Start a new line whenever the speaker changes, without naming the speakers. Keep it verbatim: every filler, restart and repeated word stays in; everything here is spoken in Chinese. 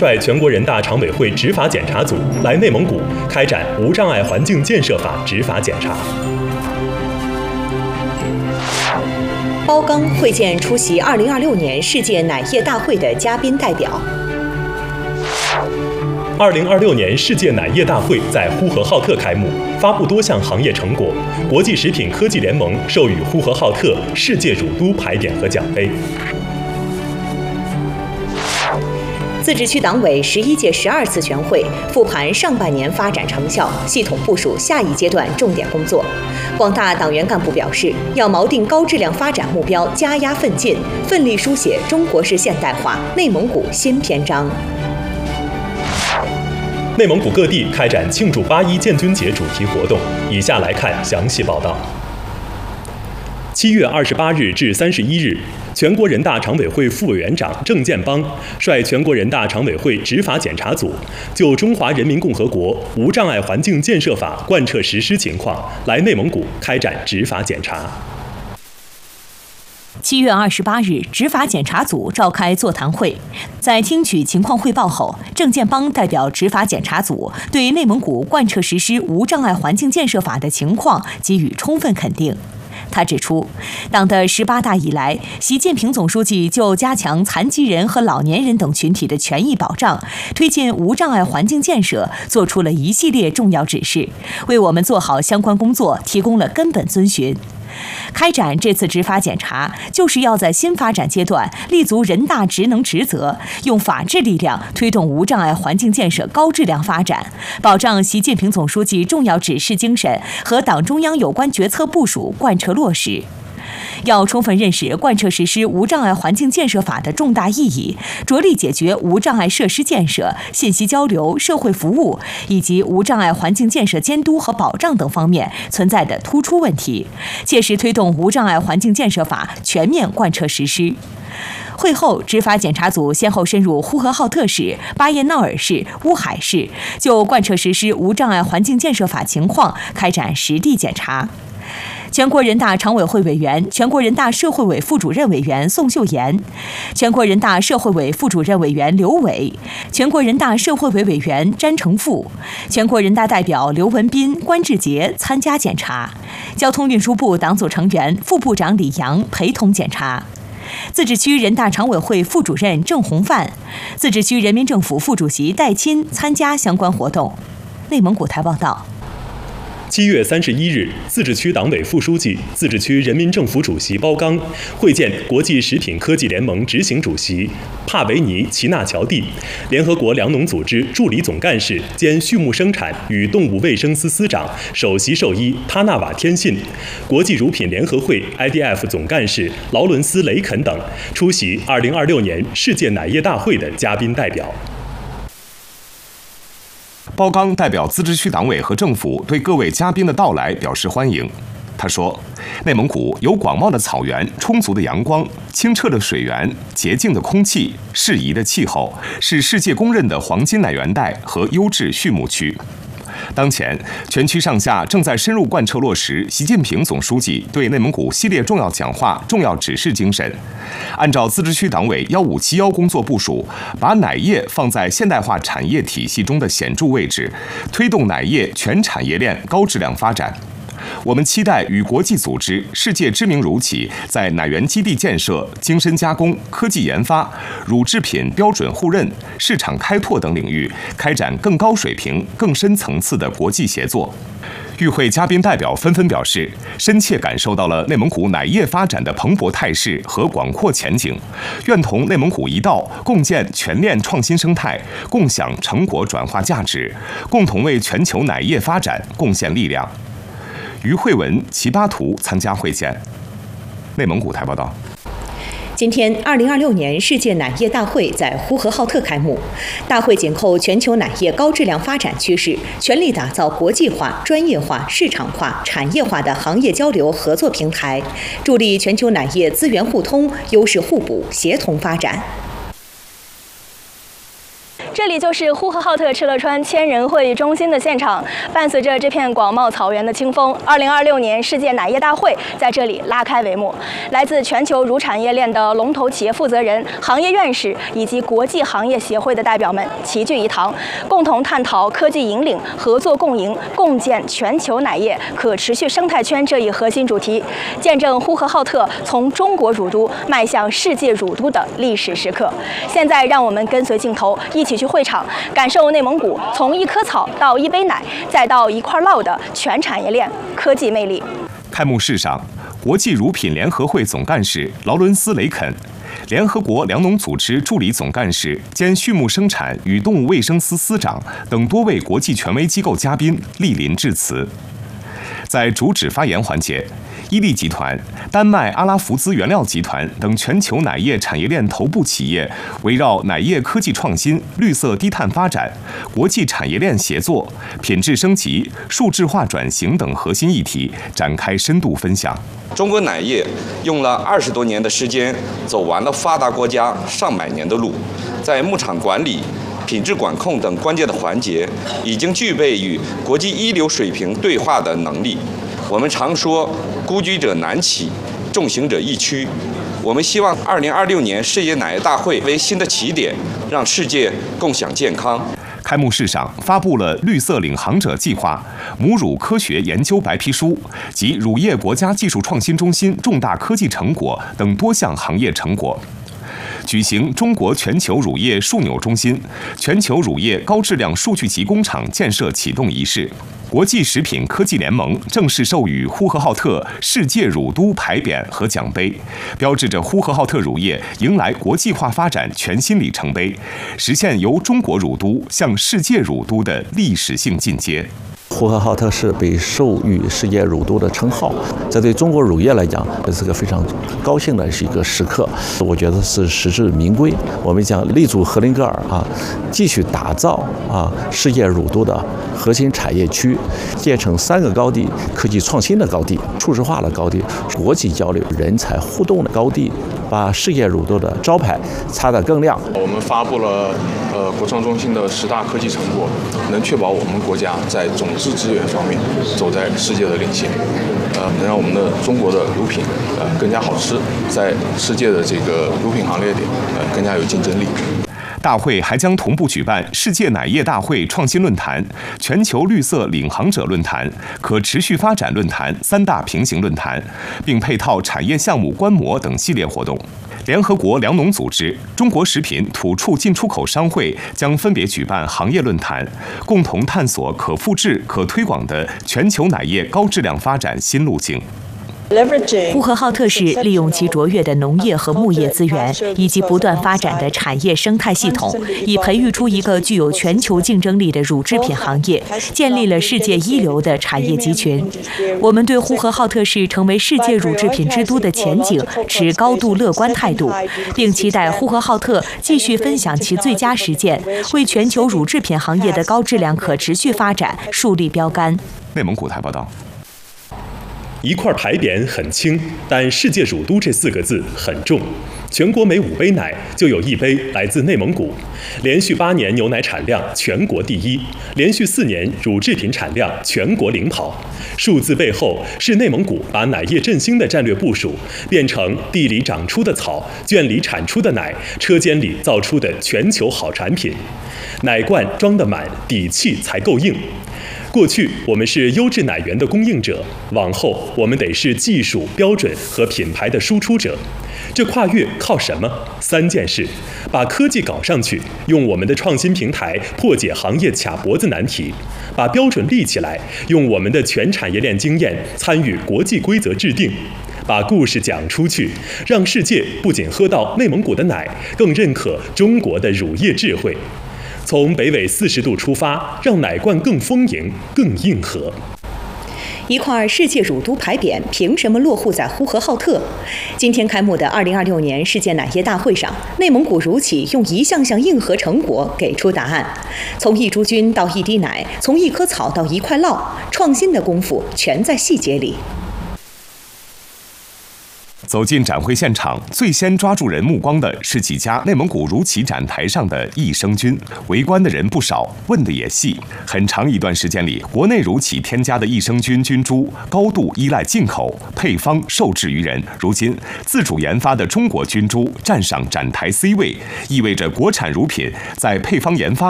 率全国人大常委会执法检查组来内蒙古开展无障碍环境建设法执法检查。
包钢会见出席二零二六年世界奶业大会的嘉宾代表。
二零二六年世界奶业大会在呼和浩特开幕，发布多项行业成果。国际食品科技联盟授予呼和浩特世界乳都牌匾和奖杯。
自治区党委十一届十二次全会复盘上半年发展成效，系统部署下一阶段重点工作。广大党员干部表示，要锚定高质量发展目标，加压奋进，奋力书写中国式现代化内蒙古新篇章。
内蒙古各地开展庆祝八一建军节主题活动，以下来看详细报道。七月二十八日至三十一日，全国人大常委会副委员长郑建邦率全国人大常委会执法检查组就《中华人民共和国无障碍环境建设法》贯彻实施情况来内蒙古开展执法检查。
七月二十八日，执法检查组召开座谈会，在听取情况汇报后，郑建邦代表执法检查组对内蒙古贯彻实施无障碍环境建设法的情况给予充分肯定。他指出，党的十八大以来，习近平总书记就加强残疾人和老年人等群体的权益保障，推进无障碍环境建设，作出了一系列重要指示，为我们做好相关工作提供了根本遵循。开展这次执法检查，就是要在新发展阶段立足人大职能职责，用法治力量推动无障碍环境建设高质量发展，保障习近平总书记重要指示精神和党中央有关决策部署贯彻落实。要充分认识贯彻实施无障碍环境建设法的重大意义，着力解决无障碍设施建设、信息交流、社会服务以及无障碍环境建设监督和保障等方面存在的突出问题，切实推动无障碍环境建设法全面贯彻实施。会后，执法检查组先后深入呼和浩特市、巴彦淖尔市、乌海市，就贯彻实施无障碍环境建设法情况开展实地检查。全国人大常委会委员、全国人大社会委副主任委员宋秀妍，全国人大社会委副主任委员刘伟，全国人大社会委委员詹成富，全国人大代表刘文斌、关志杰参加检查，交通运输部党组成员、副部长李阳陪同检查。自治区人大常委会副主任郑洪范、自治区人民政府副主席戴钦参加相关活动。内蒙古台报道。
七月三十一日，自治区党委副书记、自治区人民政府主席包钢会见国际食品科技联盟执行主席帕维尼·齐纳乔蒂、联合国粮农组织助理总干事兼畜牧生产与动物卫生司司长、首席兽医他纳瓦天信、国际乳品联合会 I D F 总干事劳伦斯·雷肯等出席二零二六年世界奶业大会的嘉宾代表。
包钢代表自治区党委和政府对各位嘉宾的到来表示欢迎。他说，内蒙古有广袤的草原、充足的阳光、清澈的水源、洁净的空气、适宜的气候，是世界公认的黄金奶源带和优质畜牧区。当前，全区上下正在深入贯彻落实习近平总书记对内蒙古系列重要讲话、重要指示精神，按照自治区党委幺五七幺工作部署，把奶业放在现代化产业体系中的显著位置，推动奶业全产业链高质量发展。我们期待与国际组织、世界知名乳企在奶源基地建设、精深加工、科技研发、乳制品标准互认、市场开拓等领域开展更高水平、更深层次的国际协作。与会嘉宾代表纷纷表示，深切感受到了内蒙古奶业发展的蓬勃态势和广阔前景，愿同内蒙古一道共建全链创新生态，共享成果转化价值，共同为全球奶业发展贡献力量。于慧文、齐巴图参加会见。内蒙古台报道。
今天，二零二六年世界奶业大会在呼和浩特开幕。大会紧扣全球奶业高质量发展趋势，全力打造国际化、专业化、市场化、产业化的行业交流合作平台，助力全球奶业资源互通、优势互补、协同发展。
这里就是呼和浩特敕勒川千人会议中心的现场。伴随着这片广袤草原的清风，二零二六年世界奶业大会在这里拉开帷幕。来自全球乳产业链的龙头企业负责人、行业院士以及国际行业协会的代表们齐聚一堂，共同探讨科技引领、合作共赢、共建全球奶业可持续生态圈这一核心主题，见证呼和浩特从中国乳都迈向世界乳都的历史时刻。现在，让我们跟随镜头一起去会场，感受内蒙古从一棵草到一杯奶，再到一块酪的全产业链科技魅力。
开幕式上，国际乳品联合会总干事劳伦斯·雷肯、联合国粮农组织助理总干事兼畜牧生产与动物卫生司司长等多位国际权威机构嘉宾莅临致辞。在主旨发言环节，伊利集团、丹麦阿拉福兹原料集团等全球奶业产业链头部企业围绕奶业科技创新、绿色低碳发展、国际产业链协作、品质升级、数字化转型等核心议题展开深度分享。
中国奶业用了二十多年的时间，走完了发达国家上百年的路，在牧场管理、品质管控等关键的环节，已经具备与国际一流水平对话的能力。我们常说孤居者难起，重行者易趋。我们希望二零二六年世界奶业大会为新的起点，让世界共享健康。
开幕式上发布了绿色领航者计划、母乳科学研究白皮书及乳业国家技术创新中心重大科技成果等多项行业成果。举行中国全球乳业枢纽中心、全球乳业高质量数据集工厂建设启动仪式。国际食品科技联盟正式授予呼和浩特世界乳都牌匾和奖杯，标志着呼和浩特乳业迎来国际化发展全新里程碑，实现由中国乳都向世界乳都的历史性进阶。
呼和浩特市被授予世界乳都的称号，这对中国乳业来讲，这是个非常高兴的是一个时刻。我觉得是实至名归。我们讲立足呼伦格尔啊，继续打造啊世界乳都的核心产业区，建成三个高地：科技创新的高地、数字化的高地、国际交流、人才互动的高地，把世界乳都的招牌擦得更亮。
我们发布了呃国创中心的十大科技成果，能确保我们国家在种质资源方面走在世界的领先，呃，能让我们的中国的乳品呃更加好吃，在世界的这个乳品行列里呃更加有竞争力。
大会还将同步举办世界奶业大会创新论坛、全球绿色领航者论坛、可持续发展论坛三大平行论坛，并配套产业项目观摩等系列活动。联合国粮农组织、中国食品土畜进出口商会将分别举办行业论坛，共同探索可复制、可推广的全球奶业高质量发展新路径。
呼和浩特市利用其卓越的农业和牧业资源，以及不断发展的产业生态系统，以培育出一个具有全球竞争力的乳制品行业，建立了世界一流的产业集群。我们对呼和浩特市成为世界乳制品之都的前景持高度乐观态度，并期待呼和浩特继续分享其最佳实践，为全球乳制品行业的高质量可持续发展树立标杆。
内蒙古台报道。
一块牌匾很轻，但世界乳都这四个字很重。全国每五杯奶就有一杯来自内蒙古，连续八年牛奶产量全国第一，连续四年乳制品产量全国领跑。数字背后是内蒙古把奶业振兴的战略部署变成地里长出的草、圈里产出的奶、车间里造出的全球好产品。奶罐装得满，底气才够硬。过去我们是优质奶源的供应者，往后我们得是技术标准和品牌的输出者。这跨越靠什么？三件事：把科技搞上去，用我们的创新平台破解行业卡脖子难题；把标准立起来，用我们的全产业链经验参与国际规则制定；把故事讲出去，让世界不仅喝到内蒙古的奶，更认可中国的乳业智慧。从北纬四十度出发，让奶罐更丰盈、更硬核。
一块世界乳都牌匾凭什么落户在呼和浩特？今天开幕的二零二六年世界奶业大会上，内蒙古乳企用一项项硬核成果给出答案。从一株菌到一滴奶，从一棵草到一块酪，创新的功夫全在细节里。
走进展会现场，最先抓住人目光的是几家内蒙古乳企展台上的益生菌。围观的人不少，问的也细。很长一段时间里，国内乳企添加的益生菌菌株高度依赖进口，配方受制于人。如今，自主研发的中国菌株站上展台 C 位，意味着国产乳品在配方研发